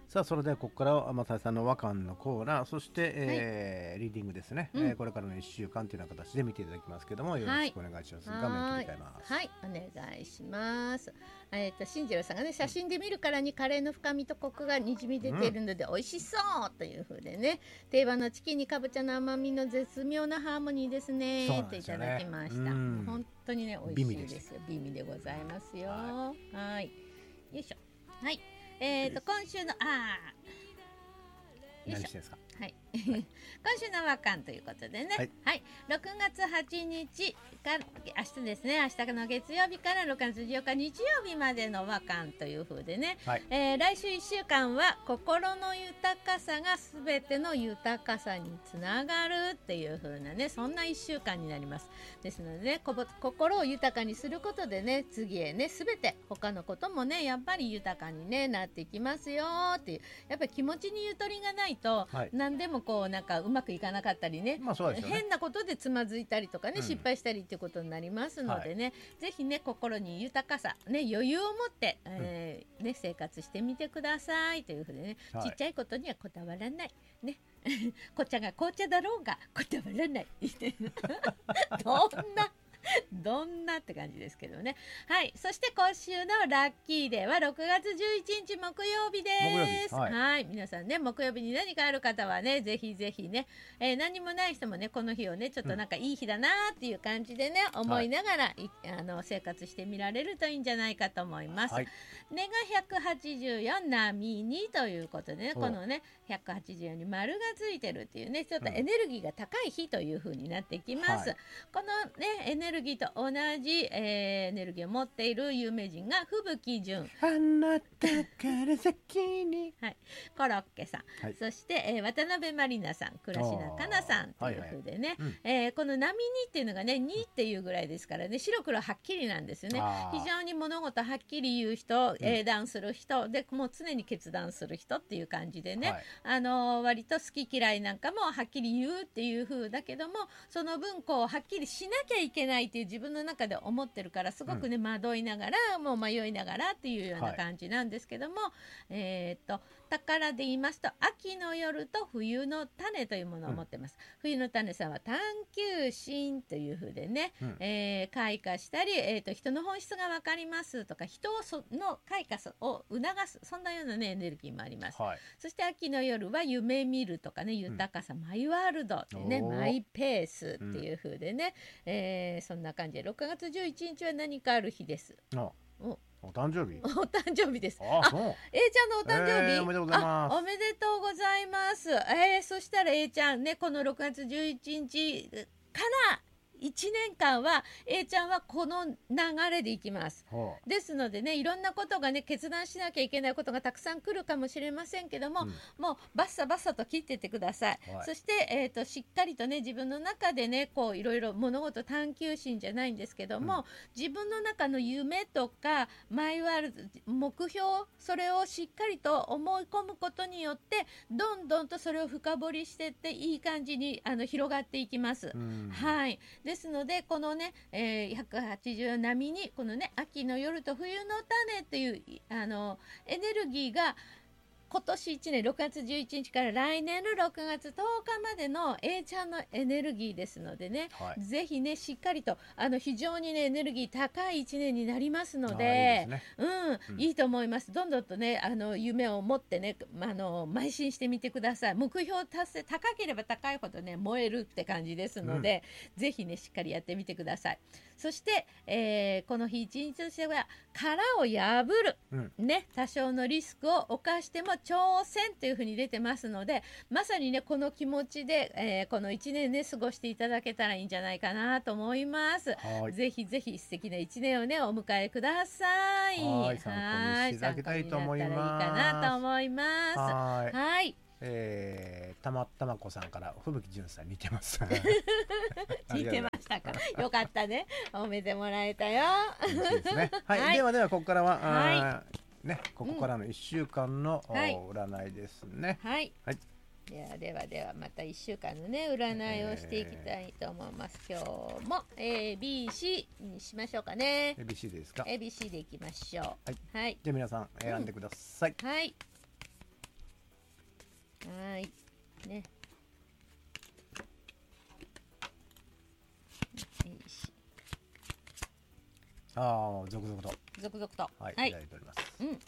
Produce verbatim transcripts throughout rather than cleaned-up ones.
さあそれではここからは正井さんの和漢のコーナー、そして、えーリーディングですね、 うんえーこれからのいっしゅうかんというような形で見ていただきますけども、よろしくお願いします。画面切り替えます。 はい、お願いします。えっ、と新次郎さんがね、写真で見るからにカレーの深みとコクがにじみ出ているので、美味しそうという風でね、定番のチキンにかぼちゃの甘みの絶妙なハーモニーですねそうなんといですよねただきました。 うん本当にね美味しいですよ。美味でございますよ。 ははい、よいしょ。はい、えっ、と今週のあーよいしょ何してんですか。 はい、今週の和漢ということでね、ははいい、 ろくがつはちにちから明日ですね、明日の月曜日からろくがつじゅうよっか日曜日までの和漢という風でね、 はい、 えー来週いっしゅうかんは心の豊かさがすべての豊かさにつながるっていう風なね、そんないっしゅうかんになります。ですのでね、こぼ心を豊かにすることでね、次へね、すべて他のこともね、やっぱり豊かに、ね、なっていきますよっていう、やっぱり気持ちにゆとりがないと、 はい何でもこうなんかうまくいかなかったりね、 まあそうですよね。 変なことでつまずいたりとかね、 うん失敗したりっていうことになりますのでね、ぜひね心に豊かさ、ね、余裕を持って、えーね、生活してみてくださいというふうでね、 はいちっちゃいことにはこだわらないね紅茶が紅茶だろうがこだわらないどんなどんなって感じですけどね。はい、そして今週のラッキーデーはろくがつじゅういちにち木曜日です。 木曜日はいはい、皆さんね木曜日に何かある方はね、ぜひぜひね、えー何もない人もねこの日をねちょっとなんかいい日だなっていう感じでね、思いながら、いあの生活してみられるといいんじゃないかと思います。 はい、 根がひゃくはちじゅうよん波にということでね、 おこのねひゃくはちじゅうよんに丸がついてるっていうね、ちょっとエネルギーが高い日という風になってきます。 はいこのねエネルギーと同じ、えーエネルギーを持っている有名人が吹雪純、 あなたから先にコロッケさん、 はいそして、えー渡辺満里奈さん、倉科香奈さんという風でね、 はいはいえーこの波にっていうのがねにっていうぐらいですからね、白黒はっきりなんですよね。 あー非常に物事はっきり言う人、英断する人で、もう常に決断する人っていう感じでね、 はいあのー割と好き嫌いなんかもはっきり言うっていう風だけども、その分こうはっきりしなきゃいけないっていう自分の中で思ってるから、すごくね、惑いながらもう迷いながらっていうような感じなんですけども、えーっと宝で言いますと秋の夜と冬の種というものを持ってます、冬の種さんは探求心という風でね、 うんえー開花したり、えーっと人の本質が分かりますとか、人をその開花を促す、そんなようなねエネルギーもあります。 はい、 そして秋の夜は夢見るとかね、豊かさ、マイワールドってね、 おーマイペースっていう風でね、えーそんな感じでろくがつじゅういちにちは何かある日です。 あおお誕生日。 お誕生日です。 あ、そう A ちゃんのお誕生日、 えーおめでとうございますあ、おめでとうございます。えーそしたら A ちゃんね、このろくがつじゅういちにちからいちねんかんは A ちゃんはこの流れでいきます。 はですのでね、いろんなことがね決断しなきゃいけないことがたくさん来るかもしれませんけども、 うんもうバッサバッサと切ってってください、 はいそして、えー、としっかりとね自分の中でねこういろいろ物事探求心じゃないんですけども、 うん自分の中の夢とかマイワールド、目標、それをしっかりと思い込むことによってどんどんとそれを深掘りしていっていい感じにあの広がっていきます、 うんはい。ですのでこのね、えーひゃくはちじゅう並みにこのね秋の夜と冬の種っていうあのエネルギーが今年いちねんろくがつじゅういちにちから来年のろくがつとおかまでの A ちゃんのエネルギーですのでね、 はいぜひねしっかりとあの非常にねエネルギー高いいちねんになりますのあーいいでですねうんうんいいと思います。どんどんとねあの夢を持ってねあの邁進してみてください。目標達成高ければ高いほどね燃えるって感じですので、ぜひねしっかりやってみてください。そして、えーこの日一日としては殻を破るうんね、多少のリスクを冒しても挑戦というふうに出てますので、まさにねこの気持ちで、えーこのいちねんね過ごしていただけたらいいんじゃないかなと思います。 はいぜひぜひ素敵ないちねんをねお迎えください。 はい参考にしていただきたいと思いますはい参考になったらいいかなと思います。 はいはいえー、たまたまこさんから吹雪純さん似てます聞いてましたか。よかったね。褒めてもらえたよ。 嬉しいですね。はい、 はいではではここからは、 はあーね、ここからのいっしゅうかんの、おはい占いですね。 はい。 はいではではではまたいっしゅうかんのね占いをしていきたいと思います。今日も A B C にしましょうかね。 エービーシー ですか。 A B C でいきましょう。 はいはいじゃあ皆さん選んでください。 はい。 はいね。よしああ、続々と。 続々と。 はい、 はいいただいております。 うんはい。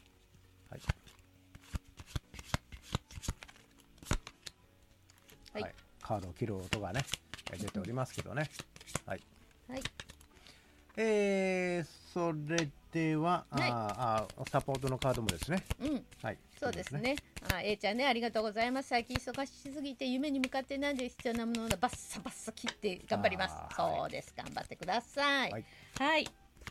はいはい。カードを切る音がね、出ておりますけどね。はい。 はいえー、それでは、 はいあーあー、サポートのカードもですね。 うんはい。 そうですね。あ、A ちゃんね、ありがとうございます。最近忙しすぎて夢に向かって何で必要なものをバッサバッサ切って頑張りますあ。ーそうです。頑張ってください。 はい。 はい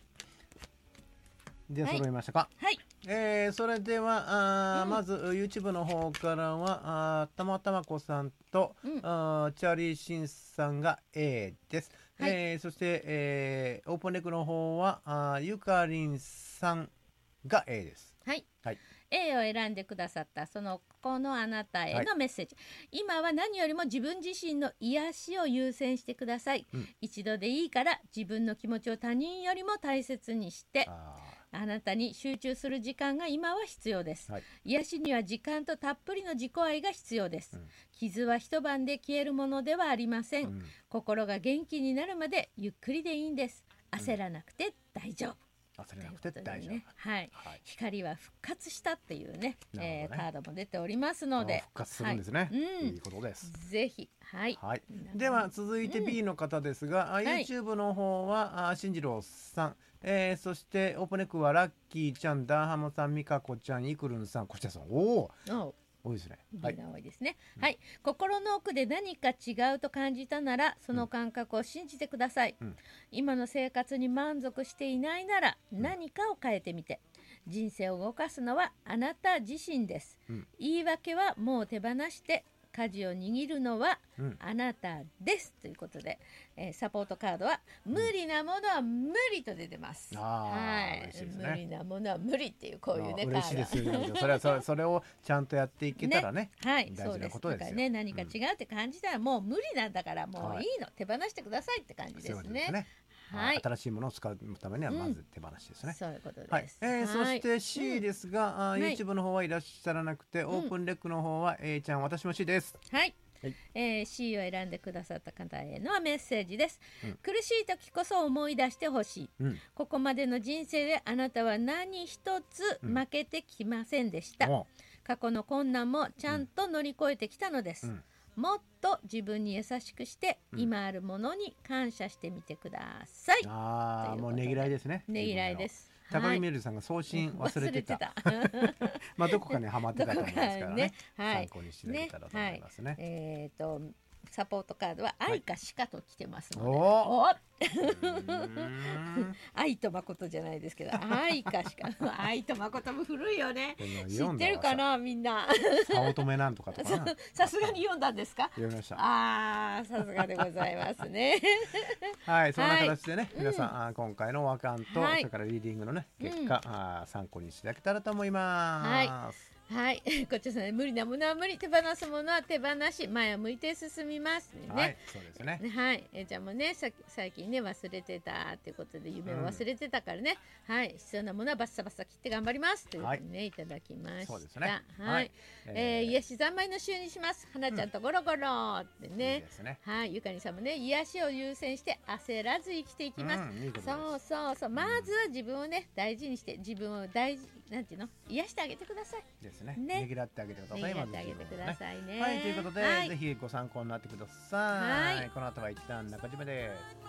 で、 はい揃いましたか。 はいえー、それではあー、 うんまず YouTube の方からはあーたまたまこさんと、 うんあーチャーリーシンさんが A です、 はいえーそして、えーオープンレックの方はあーゆかりんさんが A です。 はい。 はい。 A を選んでくださったその子のあなたへのメッセージ、今は何よりも自分自身の癒しを優先してください、 うん一度でいいから自分の気持ちを他人よりも大切にしてああなたに集中する時間が今は必要です、 はい癒しには時間とたっぷりの自己愛が必要です、 うん傷は一晩で消えるものではありません、 ーうん心が元気になるまでゆっくりでいいんです焦らなくて大丈夫、 焦らなくて大丈夫、 ということでね、はい、 はい、 光は復活したっていうね、 なるほどねえーカードも出ておりますので復活するんですね、 はいうんいいことです。 ぜひはい、 はい、 皆さんでは続いて B の方ですが、あい YouTube の方はあ進次郎さん、えーそしてオープンネックはラッキーちゃん、ダーハモさん、ミカコちゃん、イクルンさん、こちらさん、おおお多いですね。 みはいんな多いですね、はい、心の奥で何か違うと感じたならその感覚を信じてください、 うん今の生活に満足していないならん何かを変えてみて、人生を動かすのはあなた自身です、 うん言い訳はもう手放して舵を握るのはうんあなたですということで、えーサポートカードは無理なものは無理と出てます、 あーはい嬉しいですね無理なものは無理っていうこういうねあ嬉しいですカードよ。それはそれそれをちゃんとやっていけたらね。 はい、 大事なそうです。 ことですよだからね、何か違うって感じたら、もう無理なんだから、もういいの、手放してくださいって感じそういうですね。 ことですね。 はい、 新しいものを使うためにはまず手放しですね。 そういうことです。 はい、えーそはいして C ですが、あーはい YouTube の方はいらっしゃらなくて、オープンレックの方は A ちゃん、私も C です。 はい。 はいえー C を選んでくださった方へのメッセージです、 うん苦しい時こそ思い出してほしい、 うん、 ここまでの人生であなたは何一つ負けてきませんでした、 お過去の困難もちゃんと乗り越えてきたのです、 うんもっと自分に優しくして、 うん今あるものに感謝してみてください。 ああ、 ということでもうねぎらいですね。 ねぎらいで。す。 高木メルさんが送信忘れてた。 忘れてたまあどこかにはまってたと思いますからね。 はい参考にしていただけたらと思いますね。 えっ、とサポートカードは愛かしかと来てますので、 おおうーん愛と誠じゃないですけど愛かしか愛と誠も古いよね。 これ知読んだわってるかなみんな。 早乙女なんとかとかな。 さすがに読んだんですか。 読みました。 ああさすがでございますね。 はい、そんなはい形でね、皆さん、あー今回の和感と、 はいそれからリーディングのね、結うん果、あー参考にしていただけたらと思います。 はい、こっちさん、無理なものは無理、手放すものは手放し、前を向いて進みますね。 はい、そうですね。 ねはい、えーちゃんもね、さ最近ね、忘れてたっていうことで、夢を忘れてたからね。はい、必要なものはバッサバサ切って頑張ります。というふうにね、いただきました。 そうですねははいい、 えーえー癒し三昧の週にします。花ちゃんとゴロゴロっていいね。 ですね。 はい、ゆかりさんもね、癒しを優先して焦らず生きていきます。 うんいいことですそうそうそう、まずは自分をね、大事にして、自分を大事、なんていうの、癒してあげてください。 ですね。 ねねぎらってあげてください。 ねぎらまずってあげてくださいね。 はい、ということで、 はいぜひご参考になってください。 はいこの後は一旦中島です。